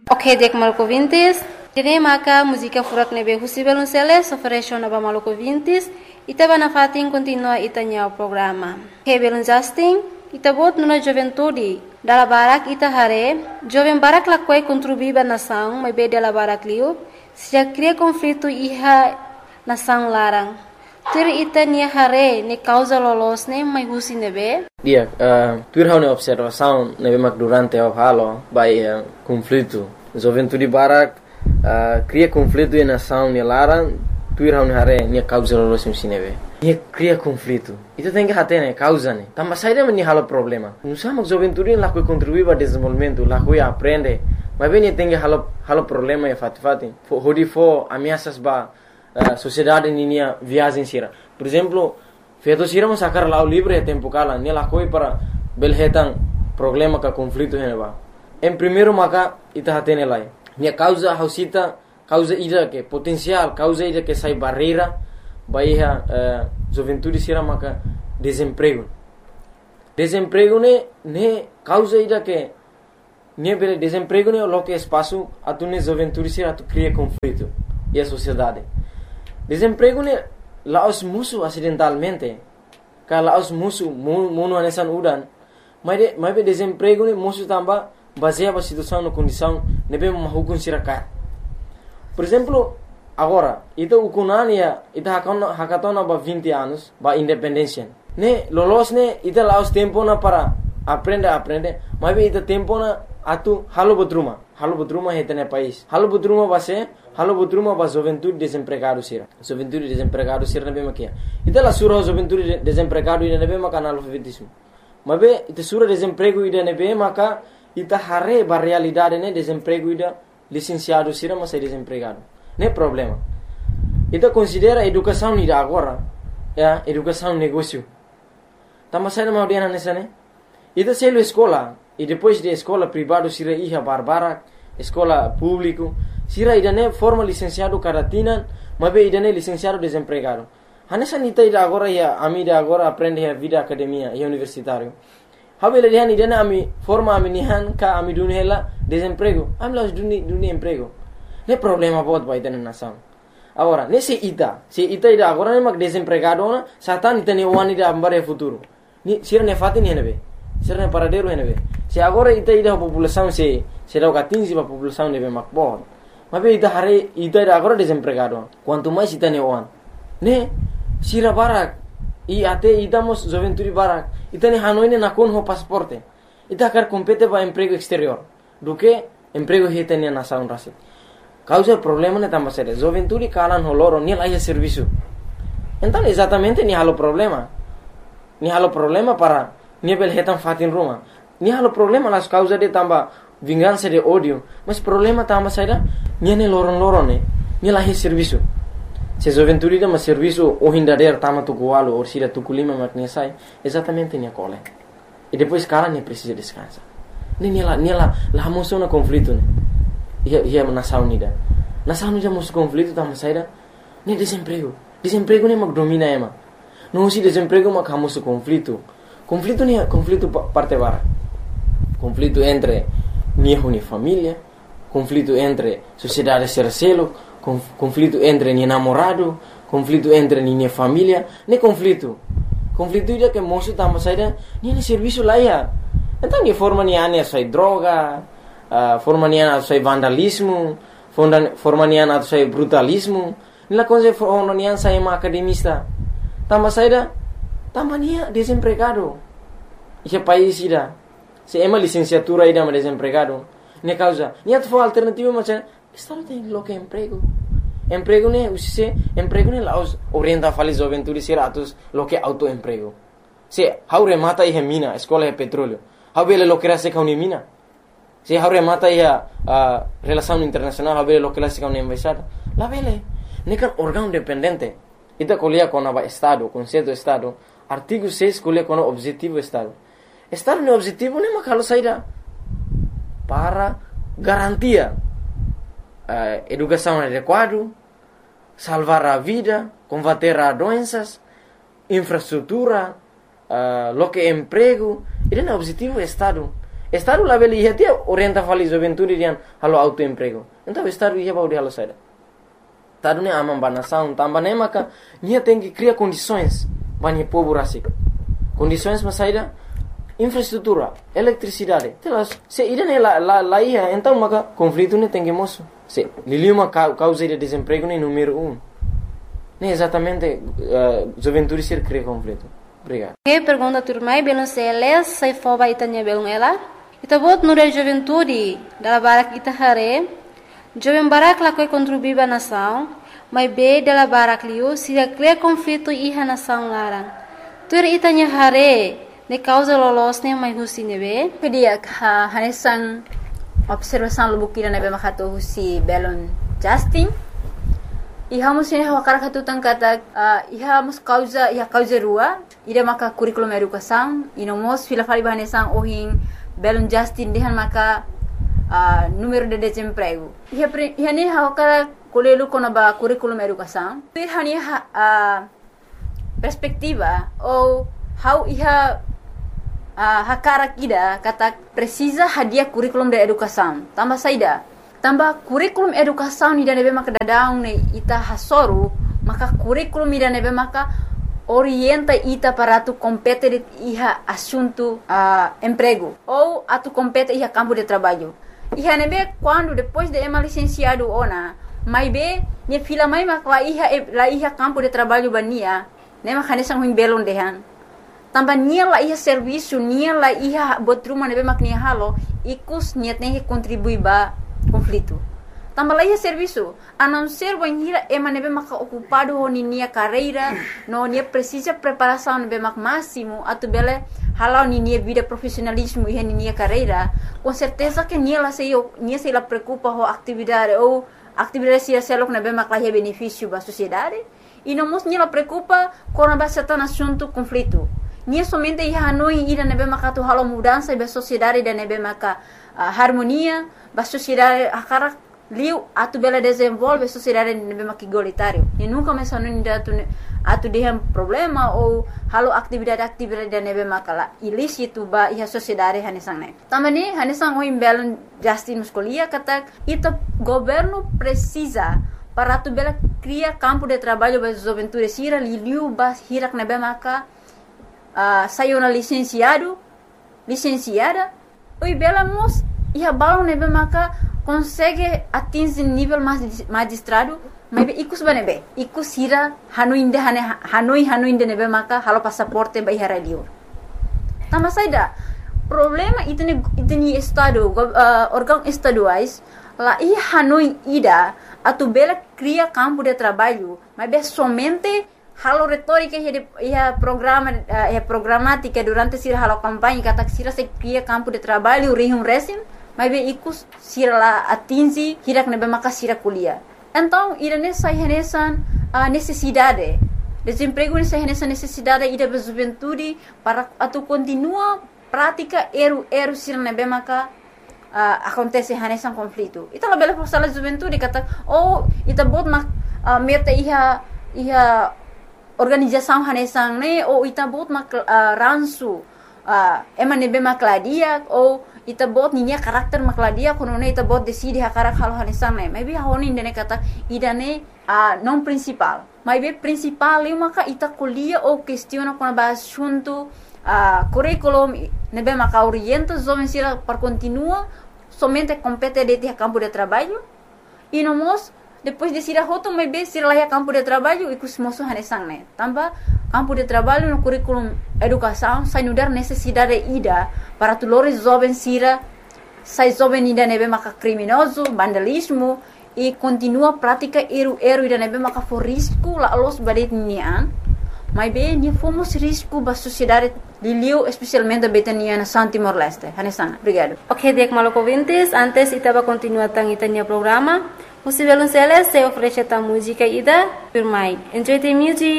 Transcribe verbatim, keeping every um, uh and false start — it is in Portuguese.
Ok, dek maluco vintis. Tine maka música furak nebe husibel unseles oferecio naba maluco vintis. Ita bana fatin continua itanya o programa. Hebelun Justin, ita bot nuna juventude. Dala barak ita hare, jovem barak lakwai contribuiba nação, mas be dala barak liu, se cria conflito iha nação larang. Tur ita nia hare ne causa lolos ne mai husi nebe. Dia, uh, tur hau ne observação nebe mak durante o halo by uh, conflito. Juventude barak uh, cria conflito e nação ne larang. Tuir hau ne hare nia causa lolos musi nebe. Nia cria conflito. Itu tem que hate ne causa ne. Tambah saída meni halo problema. Nusa mak juventude lakoi contribuir para desenvolvimento, lakoi aprende. Mas bem tem que halo halo problema e fati fati. Hodi fo ameaças ba uh, sociedade ninia viagem sira. Por exemplo, feito sira mas sacar lá o livre tempo kala, nia lakoi para belhetan problema ka conflito hene ba. Em primeiro maka ita hate ne lai. Nia causa hausita causa ida que potencial, causa ida que sai barreira, baia uh, juventude sira maka desemprego. Desemprego ne ne causa ida que ne bele desemprego ne lo que espaço atu ne juventude sira atu cria conflito e a sociedade. Desemprego ne laos musu acidentalmente, ka laos musu mono anesan udan, mas de mas be desemprego ne musu tamba baseia a situação no condição ne be mahukun sira ka. Por exemplo, agora, ita ukunania, ita hakatona, hakatona ba vinte anos, ba independência. Ne, lolos ne, ita laos tempo na para aprender, aprender, mas ita tempo na atu halo botruma, halo botruma heta ne país. Halo botruma ba se, halo botruma ba juventude desempregado sira. Juventude desempregado sira ne be makia. Ita la sura juventude desempregado ida ne be maka analfabetismo. Mas be ita sura desemprego ida ne be maka ita hare ba realidade ne desemprego ida licenciado sira mas é desempregado. Não é problema. Então considera educação ida agora, é educação negócio. Tama sai na audiana nessa né? Então se a escola e depois de escola privado sira iha barbara, escola público, sira ida né forma licenciado caratina, mas be ida né licenciado desempregado. Hanessa nita ida agora ia amida agora aprende a vida academia e universitário. Habela dia ni dana ami forma ami nihan ka ami dunhela desemprego. Am las duni duni emprego. Ne problema bot ba ida nação. Agora, nesse ita, se ita ida agora ne mag desempregado na, satan ita ne wani da ambare futuro. Ni sira ne fati ni henebe. Sira ne paradero henebe. Se agora ita ida população se se da quinze ba população ne be mak bot. Mas be ita hare ita ida agora desempregado. Quanto mais ita ne wan. Ne sira barak e até idamos juventude barak. Ita ne hanoi ne nakon ho pasaporte. Ita kar compete ba emprego exterior. Do que emprego heta ne nação rasi. Causa problema ne tamba sério. Juventude kalan ho loro ni lá serviço. Então exatamente ni halo problema. Ni halo problema para ni bel hetan fatin Roma. Ni halo problema las causa de tamba vingança de ódio. Mas problema tamba sério ni ne loron loron ne. Ni lá serviço. Se juventude dá um serviço ou hindader tama tukualo ou sira tukulima matnesai, exatamente nem cole. E depois cara nem precisa descansar. Nem ela, nem ela, lá mostrou um conflito, né? Ia ia nação unida. Nação unida mostrou conflito tama saída, nem desemprego. Desemprego nem mag domina ema. Não se desemprego mag hamoso conflito. Conflito nem conflito parte bara. Conflito entre minha e família, conflito entre sociedade sercelo, conflito entre ni namorado, conflito entre ni família, nem conflito. Conflito ida que moço tama saída, ni ne serviço lá ia. Então ni forma ni ane sai droga, uh, forma ni ane sai vandalismo, forma ni ane sai brutalismo, ni la coisa forma ni ane sai academista. Tama saída, tama ni desempregado. Esse país ida, se ema licenciatura ida mas desempregado, ni causa, ni atfo alternativa mas Estado tem lo que emprego. Emprego ne usise, emprego ne laos orienta fali juventude siratus lo que autoemprego. Se haure mata e mina, escola e petróleo. Habele lo que era se kauni mina. Se haure mata e a relação internacional, habele lo que era se kauni embaixada. La vele, ne kan órgão dependente. Ita colia com a estado, conceito estado. Artigo seis colia com o objetivo estado. Estado ne objetivo ne makalo saída para garantia Uh, educação adequada, salvar a vida, combater as doenças, infraestrutura, uh, lo que é emprego. Ele é o objetivo do Estado. Estado lá beli ia dia orienta fali juventude dian halo autoemprego. Então estado ia baudi halo saída. Estado ne amam banação, tambah ne maka nia tem que criar condições banyak povo rasik. Condições mas saída infraestrutura, eletricidade. Telas, se ida ne la la la ia, então maka conflito ne tem que moço. Se liliuma causa de desemprego ne número um. Ne exatamente uh, juventude ser cria conflito. Obrigado. Que pergunta turmai belum seles sai foba itanya belum ela. Ita bot nure juventude dala barak ita hare. Jovem barak la koi contribuiba nação, mas be dala barak liu se cria conflito iha nação larang. Tur itanya hare ne causa lolos ne mai husi nebe. Kedia ha hanesan observação lubukira nebe makato husi belon Justin. Iha musin hawa karakatu tangkata uh, iha mus causa iha causa rua ida maka curriculum educação inomos fila fali bahanesan ohin belon Justin dehan maka uh, número de desemprego iha iha ne hawa kara kolelu kona ba curriculum educação iha ni uh, perspectiva ou how iha uh, hakara kida kata precisa hadia curriculum de educação tambah saida tambah kurikulum educação ni nebe maka dadaung ne ita hasoru maka kurikulum ni nebe maka orienta ita para tu compete iha assunto uh, emprego ou atu compete iha campo de trabalho iha nebe quando depois de ema licenciado ona mai be ne fila mai maka la iha la iha campo de trabalho bania ne maka nesang huim belon dehan tambah nia la iha serviço nia la iha botruma nebe maka nia halo ikus nia tem que contribuir ba conflito. Tambah lagi serviço, a não ser banhira ema nebe maka ocupado ho nia carreira, no nia precisa preparação nebe mak máximo, atu bele halau nia vida profissionalismo e nia carreira, com certeza que nia la sei nia sei la preocupa ho atividade ou atividade se selok nebe mak la benefício ba sociedade, e não mos nia la preocupa com a base tan assunto conflito. Nia somente ia hanoi ida nebe maka tu halau mudança ba sociedade da nebe maka uh, harmonia ba sociedade akara liu atu bela desenvolve sociedade nebe maka igualitário e nunca mais hanoi ida atu atu dehem problema ou halau atividade-atividade da nebe maka la ilícito ba ia sociedade hanesang ne tamani hanesang oi belon Justin muscolia kata ita governo precisa para tu bela cria campo de trabalho ba juventude sira liu ba hirak nebe maka Uh, saiu na licenciado, licenciada, oi bela mos ia balão nebe maka consegue atingir nível magistrado, mas ikus banebe, ikus hira hanuinde hane hanoi hanuinde nebe maka halo passaporte ba hira liur. Tama saida problema itene itene estado uh, órgão estaduais lá ia hanoi ida atu bela cria campo de trabalho, mas be somente halo retórica ia programa ia programática durante sira halo campanha kata sira se cria campo de trabalho rihum resim mas be ikus sira la atingi hirak nebe maka sira kuliah então ira nessa renesan a necessidade desemprego nessa renesan necessidade ida be juventude para atu continua prática eru eru sira nebe maka uh, acontece renesan conflito ita la bela força la juventude kata oh ita bot mak uh, meta iha iha organização hanesang ne ou ita bot mak uh, ransu uh, ema nebe makladia ou ita bot ninya karakter makladia kono ne ita bot decide hakarak halo hanesang ne maybe honi ndene kata idane uh, non principal maybe principal eu maka ita kuliah ou questiona kono ba assunto uh, curriculum nebe maka orienta jovem sira para continua somente compete de campo de trabalho e nomos depois de sira hoto mai be sira lá campo de trabalho e cusmoso hanesang ne tambah campo de trabalho no curriculum educação sai nudar necessidade ida para tulores jovem sira sai jovem ida nebe maka criminoso vandalismo e continua prática eru eru ida nebe maka for risco la los badet nian mai be ni fomos risco ba sociedade liliu especialmente betania na Santi Timor-Leste hanesang obrigado. Ok, dek maloko vintes antes itaba continua tang itania programa. Musivelun Seles se oferece ta música ida, Pirmai. Enjoy the music.